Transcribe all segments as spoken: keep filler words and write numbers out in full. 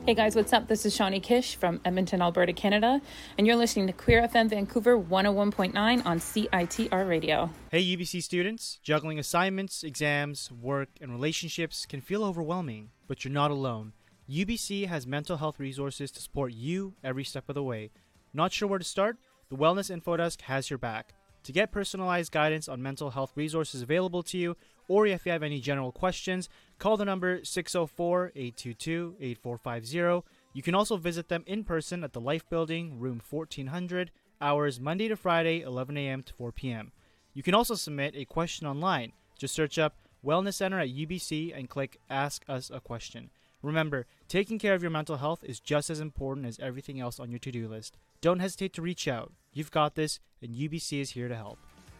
Hey guys, what's up? This is Shawnee Kish from Edmonton, Alberta, Canada, and you're listening to Queer F M Vancouver one oh one point nine on C I T R Radio. Hey U B C students, juggling assignments, exams, work, and relationships can feel overwhelming, but you're not alone. U B C has mental health resources to support you every step of the way. Not sure where to start? The Wellness Info Desk has your back. To get personalized guidance on mental health resources available to you, or if you have any general questions, call the number six oh four, eight two two, eight four five zero. You can also visit them in person at the Life Building, room fourteen hundred, hours Monday to Friday, eleven a.m. to four p.m. You can also submit a question online. Just search up Wellness Center at U B C and click Ask Us a Question. Remember, taking care of your mental health is just as important as everything else on your to-do list. Don't hesitate to reach out. You've got this, and U B C is here to help.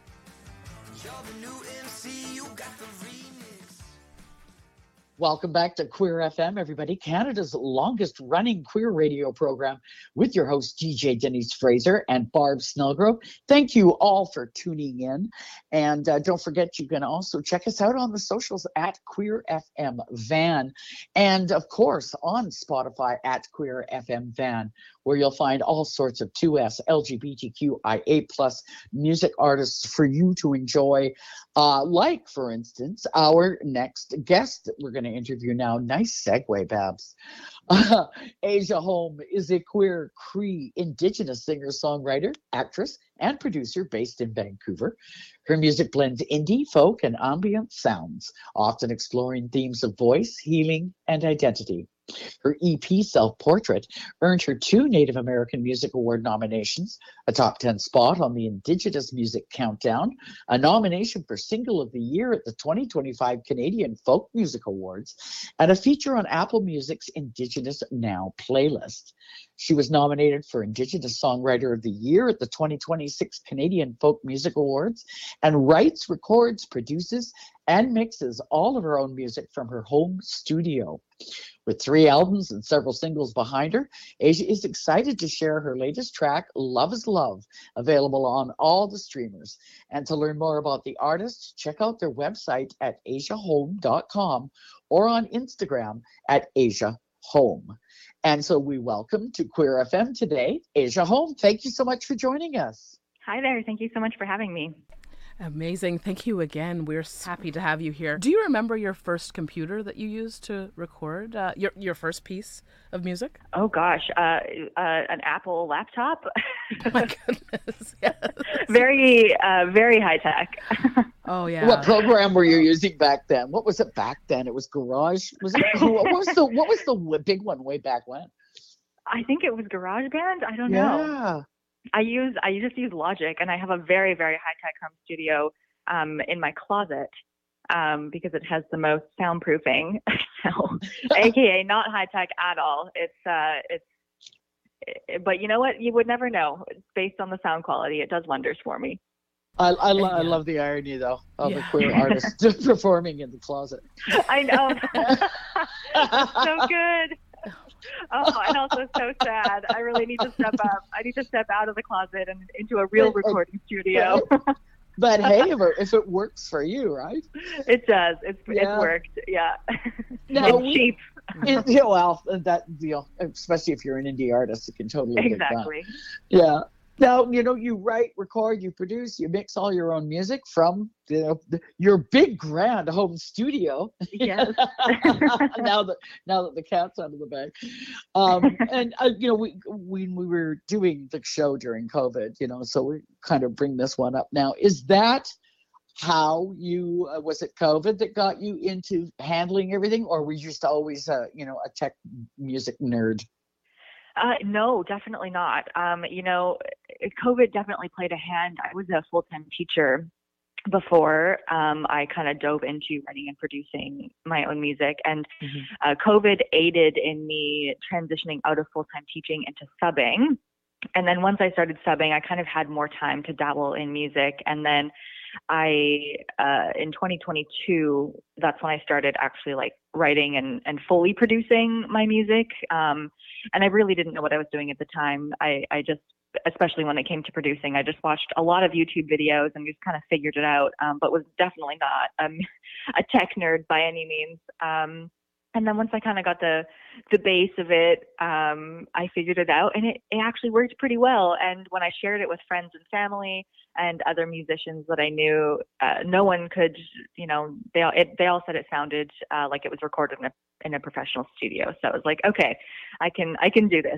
Welcome back to Queer F M, everybody, Canada's longest running queer radio program with your host, D J Denise Fraser and Barb Snellgrove. Thank you all for tuning in. And uh, don't forget, you can also check us out on the socials at Queer F M Van. And of course, on Spotify at Queer F M Van, where you'll find all sorts of two S, L G B T Q I A plus music artists for you to enjoy. Uh, like, for instance, our next guest that we're going to interview now. Nice segue, Babs. Uh, Asia Home is a queer Cree Indigenous singer-songwriter, actress, and producer based in Vancouver. Her music blends indie, folk, and ambient sounds, often exploring themes of voice, healing, and identity. Her E P, Self-Portrait, earned her two Native American Music Award nominations, a top ten spot on the Indigenous Music Countdown, a nomination for Single of the Year at the twenty twenty-five Canadian Folk Music Awards, and a feature on Apple Music's Indigenous Now playlist. She was nominated for Indigenous Songwriter of the Year at the twenty twenty-six Canadian Folk Music Awards, and writes, records, produces, and mixes all of her own music from her home studio. With three albums and several singles behind her, Asia is excited to share her latest track, Love is Love, available on all the streamers. And to learn more about the artist, check out their website at asia home dot com or on Instagram at Asia Home. And so we welcome to Queer F M today, Asia Home. Thank you so much for joining us. Hi there. Thank you so much for having me. Amazing. Thank you again. We're happy to have you here. Do you remember your first computer that you used to record uh, your your first piece of music? Oh, gosh. Uh, uh, an Apple laptop. Oh, my goodness. Yes. Very, uh, very high tech. Oh, yeah. What program were you using back then? What was it back then? It was Garage. Was it? What was the What was the big one way back when? I think it was GarageBand. I don't yeah. know. I use I just use Logic, and I have a very, very high-tech home studio um, in my closet um, because it has the most soundproofing. So, A K A not high-tech at all. It's uh, it's, it, but you know what? You would never know. Based on the sound quality, it does wonders for me. I I, lo- I love the irony though of yeah. a queer artist just performing in the closet. I know. It's so good. Oh, and also so sad. I really need to step up. I need to step out of the closet and into a real recording studio. But hey, if it works for you, right? It does. It's yeah. it's worked. Yeah. No, it's we, cheap. It, yeah, well, that you know, especially if you're an indie artist, it can totally exactly. Get done. Yeah. Now, you know, you write, record, you produce, you mix all your own music from you know, the, your big grand home studio. Yes. now that now that the cat's out of the bag, um, and uh, you know, we when we were doing the show during COVID, you know, so we kind of bring this one up now. Is that how you uh, was it COVID that got you into handling everything, or were you just always, uh, you know, a tech music nerd? Uh, no, definitely not. Um, you know, COVID definitely played a hand. I was a full-time teacher before um, I kind of dove into writing and producing my own music. And mm-hmm. uh, COVID aided in me transitioning out of full-time teaching into subbing. And then once I started subbing, I kind of had more time to dabble in music. And then I, uh, in twenty twenty-two, that's when I started actually like writing and, and fully producing my music. Um, and I really didn't know what I was doing at the time. I, I just, especially when it came to producing, I just watched a lot of YouTube videos and just kind of figured it out, um, but was definitely not um, a tech nerd by any means. Um, And then once I kind of got the the base of it, um, I figured it out, and it, it actually worked pretty well. And when I shared it with friends and family and other musicians that I knew, uh, no one could, you know, they all it, they all said it sounded uh, like it was recorded in a in a professional studio. So I was like, okay, I can I can do this.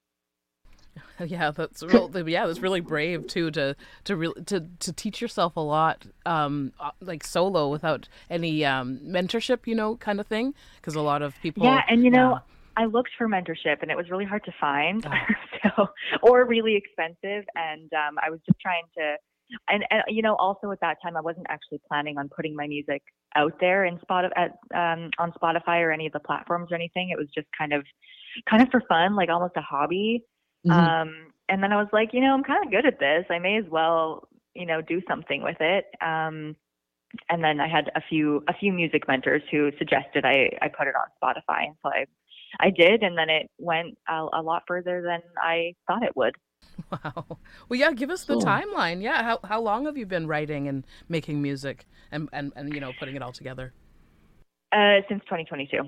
Yeah, that's real. Yeah, that's really brave too to to really to to teach yourself a lot, um, uh, like solo without any um mentorship, you know, kind of thing. Because a lot of people. Yeah, and you know, yeah. I looked for mentorship, and it was really hard to find, Oh. so or really expensive. And um, I was just trying to, and, and you know, also at that time, I wasn't actually planning on putting my music out there in spot at um, on Spotify or any of the platforms or anything. It was just kind of, kind of for fun, like almost a hobby. Mhm. Um, and then I was like, you know, I'm kind of good at this. I may as well, you know, do something with it. Um, and then I had a few a few music mentors who suggested I, I put it on Spotify, and so I I did, and then it went a, a lot further than I thought it would. Wow. Well, yeah. Give us the Cool. timeline. Yeah. How how long have you been writing and making music and and and you know putting it all together? Uh, since twenty twenty-two.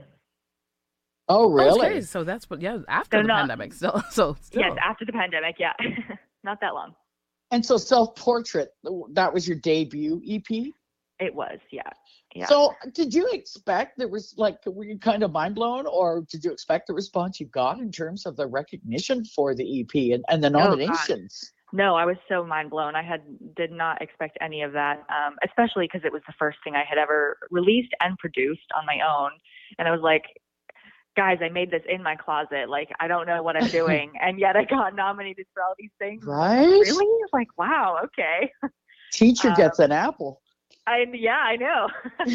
Oh, really? Okay. So that's what. Yeah. After So the not- pandemic. Still. So still. Yes, after the pandemic. Yeah, not that long. And so Self-Portrait, that was your debut E P? It was. Yeah. Yeah. So did you expect there was like, were you kind of mind blown, or did you expect the response you got in terms of the recognition for the E P and, and the Oh, God. nominations? No, I was so mind blown. I had did not expect any of that, um, especially because it was the first thing I had ever released and produced on my own. And I was like, guys, I made this in my closet. Like, I don't know what I'm doing. And yet I got nominated for all these things. Right? Really? I was like, wow, okay. Teacher Um, gets an apple. I yeah, I know.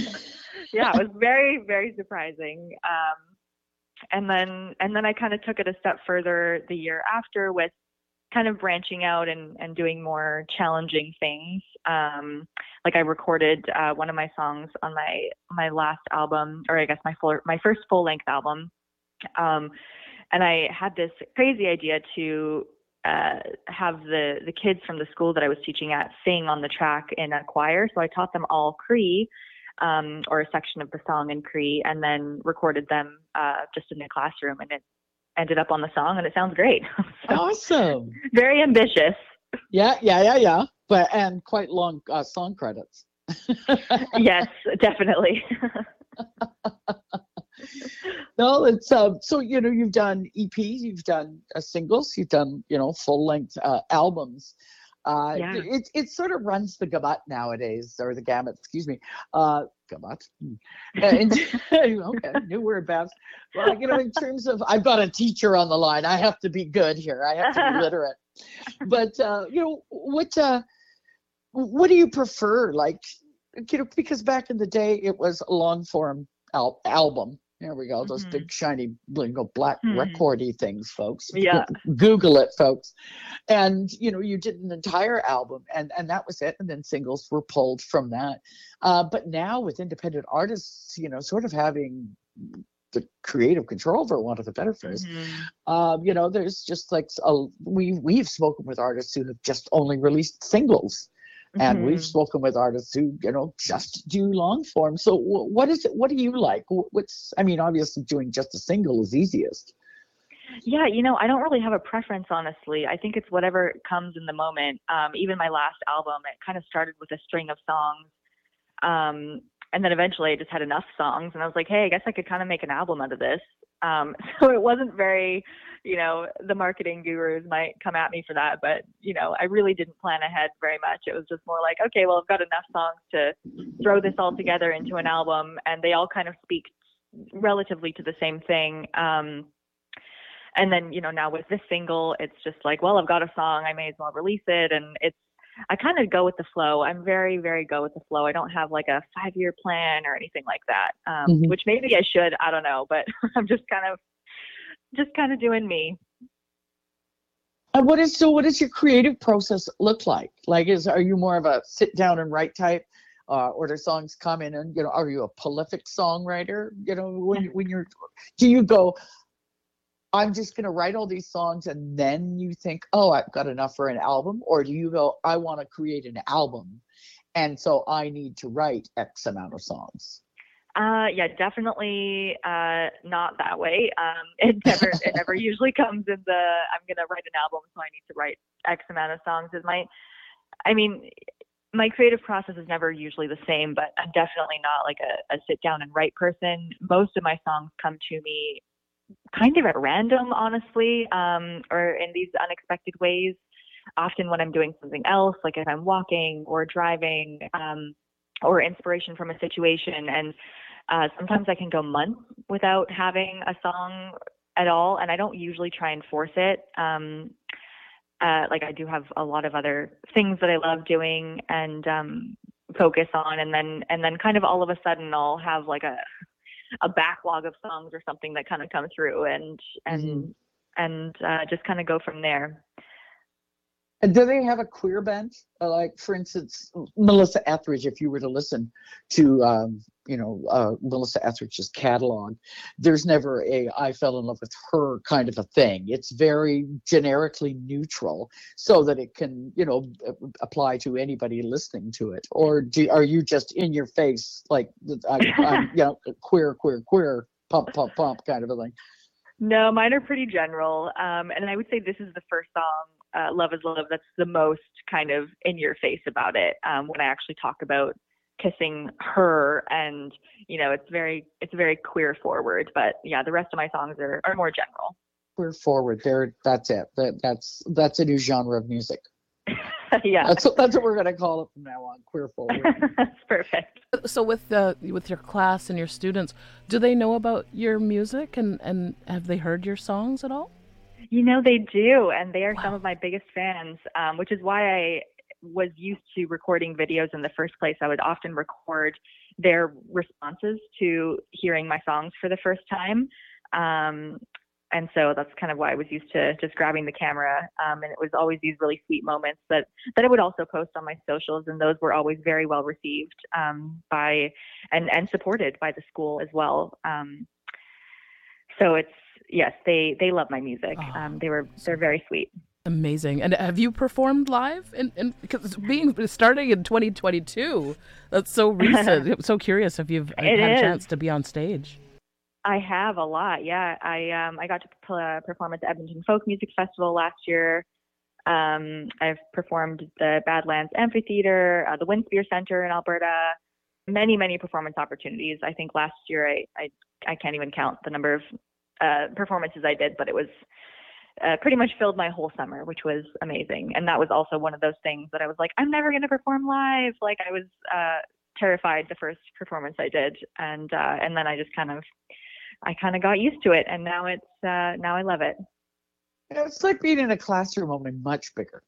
Yeah, it was very, very surprising. Um, and then and then I kind of took it a step further the year after with kind of branching out and, and doing more challenging things. Um, like I recorded uh, one of my songs on my my last album, or I guess my full my first full length album. Um, and I had this crazy idea to uh, have the the kids from the school that I was teaching at sing on the track in a choir. So I taught them all Cree, um, or a section of the song in Cree, and then recorded them uh, just in the classroom, and it ended up on the song, and it sounds great. So, Awesome. very ambitious. Yeah, yeah, yeah, yeah. But and quite long uh, song credits. Yes, definitely. No, it's uh, so you know you've done E Ps, you've done uh, singles, you've done you know full length uh, albums. Uh, Yeah. it it sort of runs the gamut nowadays, or the gamut, excuse me, uh, gamut. Hmm. And, okay, new word, Babs. Well, you know, in terms of, I've got a teacher on the line. I have to be good here. I have to be literate. But uh, you know, what uh, what do you prefer? Like, you know, because back in the day, it was a long form al- album. There we go. Those Mhm. big shiny blingo black Mhm. recordy things, folks. Yeah. Google it, folks. And you know, you did an entire album, and and that was it. And then singles were pulled from that. Uh, but now with independent artists, you know, sort of having the creative control, for want of a better phrase, Mhm. um, you know, there's just like a, we we've spoken with artists who have just only released singles. And we've Mhm. spoken with artists who, you know, just do long form. So wh- what is it? What do you like? Wh- What's, I mean, obviously doing just a single is easiest. Yeah, you know, I don't really have a preference, honestly. I think it's whatever comes in the moment. Um, even my last album, it kind of started with a string of songs. Um, and then eventually I just had enough songs, and I was like, hey, I guess I could kind of make an album out of this. Um, so it wasn't very, you know, the marketing gurus might come at me for that, but, you know, I really didn't plan ahead very much. It was just more like, okay, well, I've got enough songs to throw this all together into an album, and they all kind of speak relatively to the same thing. Um, and then, you know, now with this single, it's just like, well, I've got a song, I may as well release it. And it's, I kind of go with the flow. I'm very, very go with the flow. I don't have like a five year plan or anything like that, um, Mhm. which maybe I should, I don't know, but I'm just kind of, just kind of doing me. And what is, so what does your creative process look like? Like, is, are you more of a sit down and write type? Uh, or do songs come in and, you know, are you a prolific songwriter? You know, when, when you're, do you go, I'm just going to write all these songs and then you think, oh, I've got enough for an album? Or do you go, I want to create an album, and so I need to write X amount of songs? Uh, yeah, definitely uh, not that way. Um, it never, it never usually comes in the I'm gonna write an album, so I need to write X amount of songs. Is my, I mean, my creative process is never usually the same, but I'm definitely not like a, a sit down and write person. Most of my songs come to me kind of at random, honestly, um, or in these unexpected ways. Often when I'm doing something else, like if I'm walking or driving, um, or inspiration from a situation. And uh, sometimes I can go months without having a song at all, and I don't usually try and force it. Um, uh, like I do have a lot of other things that I love doing and um, focus on, and then and then kind of all of a sudden I'll have like a a backlog of songs or something that kind of come through, and and mm-hmm. and uh, just kind of go from there. And do they have a queer bent? Uh, like, for instance, Melissa Etheridge, if you were to listen to, um, you know, uh, Melissa Etheridge's catalog, there's never a I fell in love with her kind of a thing. It's very generically neutral so that it can, you know, apply to anybody listening to it. Or do, are you just in your face, like, I, I'm, you know, queer, queer, queer, pump, pump, pump kind of a thing? No, mine are pretty general. Um, and I would say this is the first song, uh, Love is Love, that's the most kind of in your face about it. Um, when I actually talk about kissing her, and, you know, it's very, it's very queer forward, but yeah, the rest of my songs are, are more general. Queer forward there. That's it. That, that's, that's a new genre of music. Yeah. That's what, that's what we're going to call it from now on. Queer forward. That's perfect. So with the, with your class and your students, do they know about your music, and, and have they heard your songs at all? You know, they do, and they are Wow. some of my biggest fans, um, which is why I was used to recording videos in the first place. I would often record their responses to hearing my songs for the first time. Um, and so that's kind of why I was used to just grabbing the camera. Um, and it was always these really sweet moments that, that I would also post on my socials, and those were always very well received um, by and, and supported by the school as well. Um, so it's, yes, they, they love my music. Oh, um, they were, they're very sweet. Amazing. And have you performed live? In, in, because being starting in twenty twenty-two, that's so recent. I'm so curious if you've It had is. a chance to be on stage. I have a lot, yeah. I um I got to p- uh, perform at the Edmonton Folk Music Festival last year. Um, I've performed the Badlands Amphitheater, uh, the Winspear Center in Alberta. Many, many performance opportunities. I think last year I I, I can't even count the number of uh, performances I did, but it was uh, pretty much filled my whole summer, which was amazing. And that was also one of those things that I was like, I'm never going to perform live. Like I was uh, terrified the first performance I did, and uh, and then I just kind of I kind of got used to it, and now it's uh, now I love it. It's like being in a classroom, only much bigger.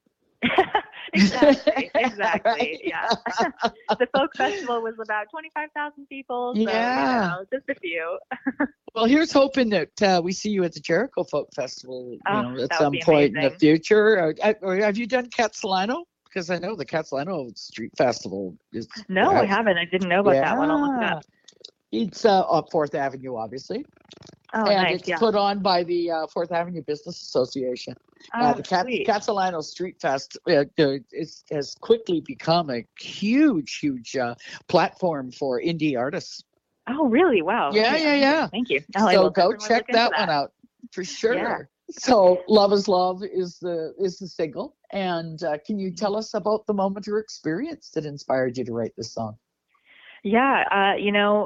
Exactly, exactly, yeah. The folk festival was about twenty-five thousand people, so Yeah. you know, just a few. Well, here's hoping that uh, we see you at the Jericho Folk Festival, you Oh, know, at that would some be point in the amazing. future. Or, or have you done Catsalino? Because I know the Catsalino Street Festival is. No, I haven't. I didn't know about that one. I'll look it Yeah. up. It's uh, up Fourth Avenue, obviously, Oh, and nice, it's yeah. put on by the uh, Fourth Avenue Business Association. Oh, uh, the Cat- sweet. Catsalino Street Fest uh, uh, is, has quickly become a huge, huge uh, platform for indie artists. Oh, really? Wow. Yeah, Okay, yeah, amazing. yeah. Thank you. Oh, I So will go definitely check look into that, one out for sure. Yeah. So Love is Love is the is the single, and uh, can you tell us about the moment or experience that inspired you to write this song? Yeah, uh, you know,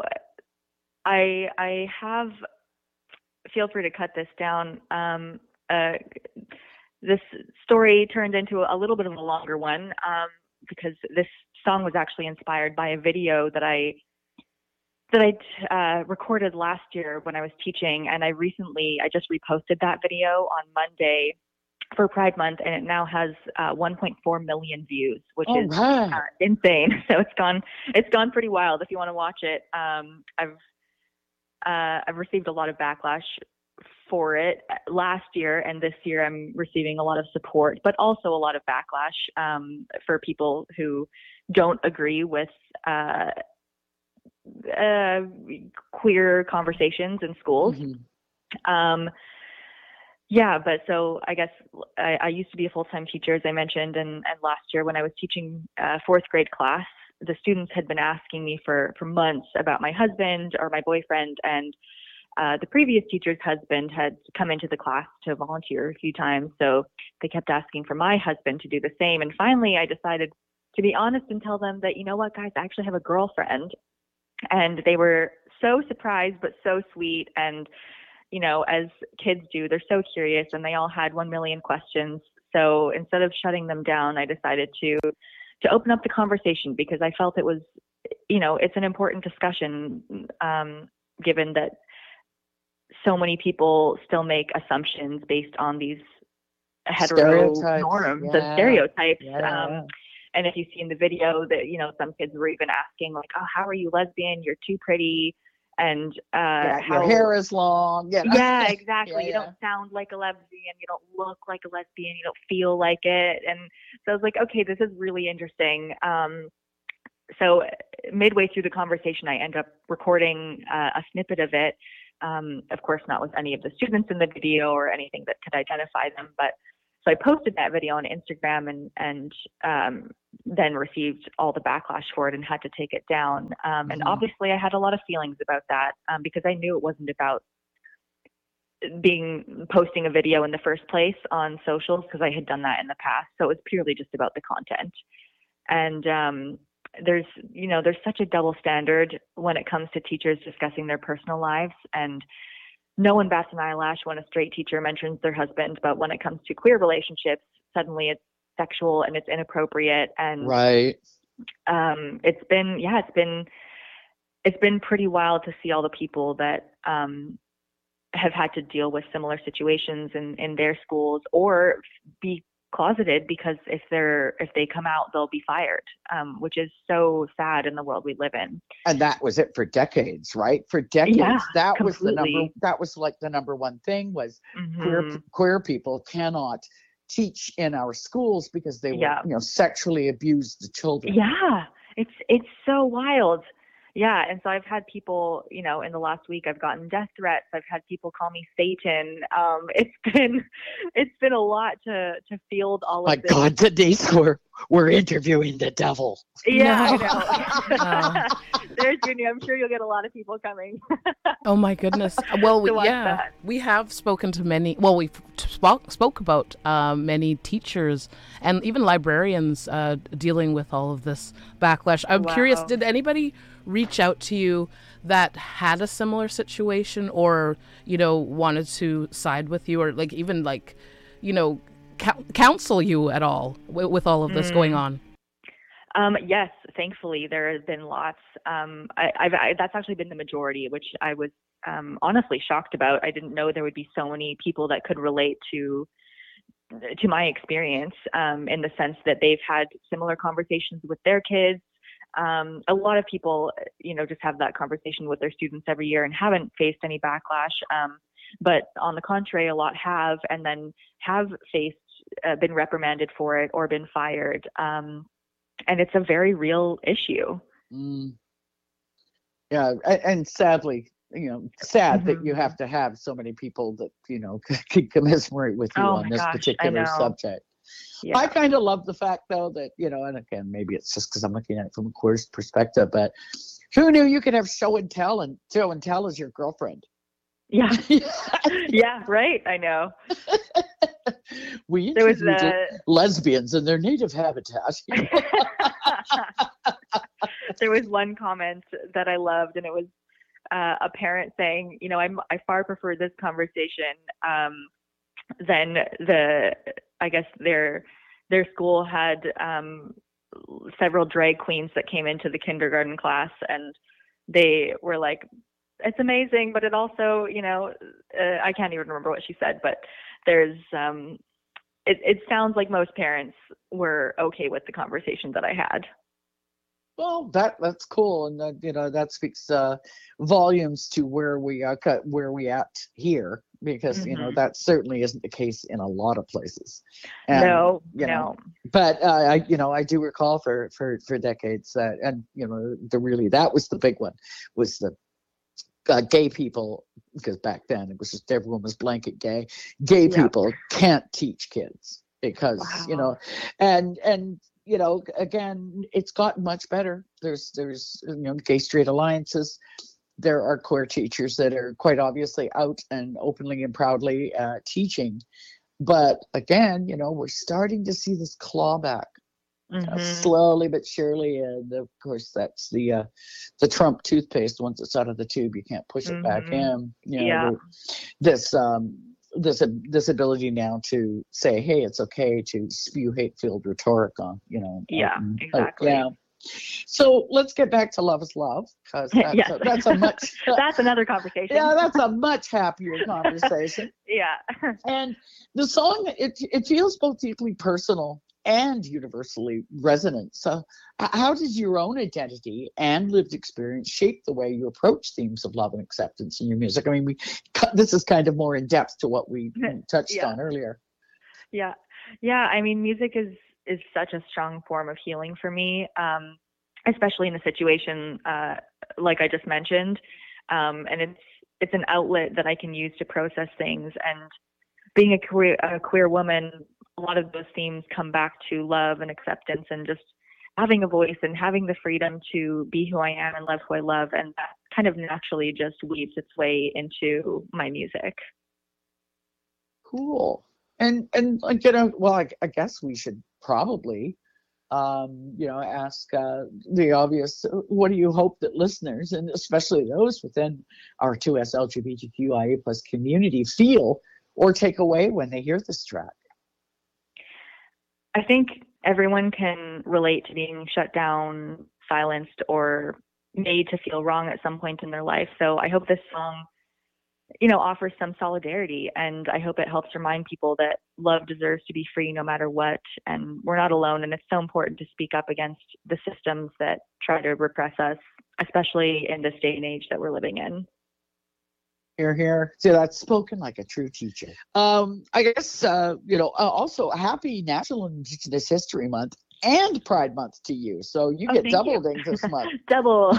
I I have. Feel free to cut this down. Um, uh, this story turned into a little bit of a longer one um, because this song was actually inspired by a video that I that I uh, recorded last year when I was teaching, and I recently I just reposted that video on Monday for Pride Month, and it now has uh, one point four million views, which All is right. uh, insane. So it's gone it's gone pretty wild. If you want to watch it, um, I've uh, I've received a lot of backlash for it last year, and this year I'm receiving a lot of support, but also a lot of backlash um, for people who don't agree with uh, uh, queer conversations in schools. Mhm. Um, yeah, but so I guess I, I used to be a full-time teacher, as I mentioned, and, and last year when I was teaching uh, fourth grade class, the students had been asking me for, for months about my husband or my boyfriend, and uh, the previous teacher's husband had come into the class to volunteer a few times. So they kept asking for my husband to do the same. And finally, I decided to be honest and tell them that, you know what, guys, I actually have a girlfriend. And they were so surprised, but so sweet. And, you know, as kids do, they're so curious, and they all had one million questions. So instead of shutting them down, I decided to to open up the conversation, because I felt it was, you know, it's an important discussion, um, given that so many people still make assumptions based on these hetero norms yeah. and stereotypes. Yeah. Um, and if you see in the video that, you know, some kids were even asking like, oh, how are you lesbian? You're too pretty. And uh, yeah, how, your hair is long. Yeah, yeah, exactly. yeah, you yeah. don't sound like a lesbian. You don't look like a lesbian. You don't feel like it. And so I was like, okay, this is really interesting. Um, so midway through the conversation, I end up recording uh, a snippet of it. Um, of course, not with any of the students in the video or anything that could identify them, but so I posted that video on Instagram, and and um, then received all the backlash for it and had to take it down. Um, and Mhm. obviously, I had a lot of feelings about that um, because I knew it wasn't about being posting a video in the first place on socials, because I had done that in the past. So it was purely just about the content. And um, there's you know there's such a double standard when it comes to teachers discussing their personal lives, and no one bats an eyelash when a straight teacher mentions their husband, but when it comes to queer relationships, suddenly it's sexual and it's inappropriate. And right. um, it's been, yeah, it's been, it's been pretty wild to see all the people that um, have had to deal with similar situations in, in their schools, or be closeted, because if they're if they come out, they'll be fired, um, which is so sad in the world we live in. And that was it for decades, right? For decades, Yeah, that was the number. completely. That was like the number one thing was Mhm. queer queer people cannot teach in our schools because they Yeah. were, you know, sexually abused the children. Yeah, it's it's so wild. Yeah, and so I've had people, you know, in the last week, I've gotten death threats. I've had people call me Satan. Um, it's been it's been a lot to to field all My of this. God, Denise, we're we're interviewing the devil. Yeah, No. I know. There's your new. I'm sure you'll get a lot of people coming. Oh my goodness. Well, we, To watch yeah, that. we have spoken to many. Well, we spoke spoke about um, many teachers and even librarians uh, dealing with all of this backlash. I'm curious. Wow. Did anybody reach out to you that had a similar situation, or you know, wanted to side with you, or like even like, you know, cou- counsel you at all w- with all of this Mm. going on? Um, yes, thankfully there has been lots. Um, I, I've, I, that's actually been the majority, which I was um, honestly shocked about. I didn't know there would be so many people that could relate to to my experience, um, in the sense that they've had similar conversations with their kids. Um, a lot of people, you know, just have that conversation with their students every year and haven't faced any backlash. Um, but on the contrary, a lot have, and then have faced, uh, been reprimanded for it or been fired. Um, and it's a very real issue. Mm. Yeah, and, and sadly, you know, sad that Mhm. you have to have so many people that, you know, can commiserate with you Oh on my this gosh, I particular know. subject. Yeah. I kind of love the fact, though, that, you know, and again, maybe it's just because I'm looking at it from a queer perspective, but who knew you could have show and tell, and show and tell as your girlfriend? yeah. Yeah. Right. I know. We There was interviewed a, lesbians in their native habitat. you know? there was one comment that I loved, and it was uh, a parent saying, you know, I'm, I far prefer this conversation um, than the, I guess their their school had um, several drag queens that came into the kindergarten class, and they were like, it's amazing, but it also, you know, uh, I can't even remember what she said, but there's, um, it, it sounds like most parents were okay with the conversation that I had. Well, that that's cool, and that, you know, that speaks uh, volumes to where we are, cut where we at here, because you know Mhm. that certainly isn't the case in a lot of places. And, no, you know, no. but uh, I, you know, I do recall for for for decades that, and you know, the really that was the big one, was the uh, gay people, because back then it was just everyone was blanket gay. Gay Yeah. people can't teach kids because you Wow. know, and and you know, again, it's gotten much better. There's, there's, you know, gay straight alliances. There are queer teachers that are quite obviously out and openly and proudly uh, teaching. But again, you know, we're starting to see this clawback. Mm-hmm. Uh, slowly but surely, and of course that's the uh, the Trump toothpaste. Once it's out of the tube, you can't push it Mm-hmm. back in. You know, Yeah. the- this um, this uh, this ability now to say, hey, it's okay to spew hate-filled rhetoric on, you know. out Yeah, and- out. exactly. Yeah. So let's get back to Love is Love, because that's, Yes. a, that's a much That's another conversation. yeah, that's a much happier conversation. Yeah. And the song, it it feels both deeply personal and universally resonant. So h- how does your own identity and lived experience shape the way you approach themes of love and acceptance in your music? I mean, we cut- this is kind of more in depth to what we touched Yeah. on earlier. Yeah. Yeah. I mean, music is, is such a strong form of healing for me, um, especially in a situation uh, like I just mentioned. Um, and it's, it's an outlet that I can use to process things. And being a queer, a queer woman, a lot of those themes come back to love and acceptance and just having a voice and having the freedom to be who I am and love who I love. And that kind of naturally just weaves its way into my music. Cool. And and like, you know, well, I, I guess we should probably, um, you know, ask uh, the obvious. What do you hope that listeners, and especially those within our two S L G B T Q I A plus community, feel or take away when they hear this track? I think everyone can relate to being shut down, silenced, or made to feel wrong at some point in their life. So I hope this song, you know, offers some solidarity, and I hope it helps remind people that love deserves to be free no matter what, and we're not alone. And it's so important to speak up against the systems that try to repress us, especially in this day and age that we're living in. Here, here. See, that's spoken like a true teacher. Um, I guess, uh, you know, uh, also a happy National Indigenous History Month and Pride Month to you. So you Oh, get thank double you. dings this month. Double.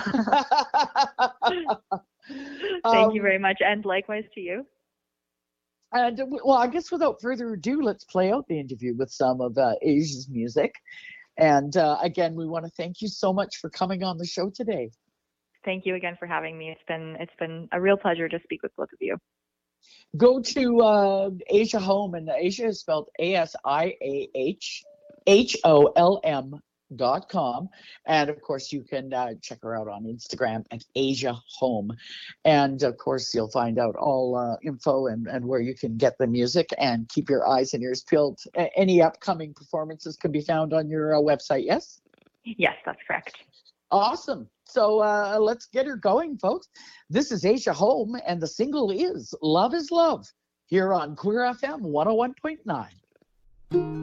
Thank you Um, very much. And likewise to you. And uh, well, I guess without further ado, let's play out the interview with some of uh, Asia's music. And uh, again, we want to thank you so much for coming on the show today. Thank you again for having me. It's been it's been a real pleasure to speak with both of you. Go to uh, Asia Home, and Asia is spelled A S I A H H O L M dot com. And of course, you can uh, check her out on Instagram at Asia Home. And of course, you'll find out all uh, info and, and where you can get the music, and keep your eyes and ears peeled. A- any upcoming performances can be found on your uh, website, yes? Yes, that's correct. Awesome. So uh, let's get her going, folks. This is Asia Home, and the single is Love is Love, here on Queer F M one oh one point nine.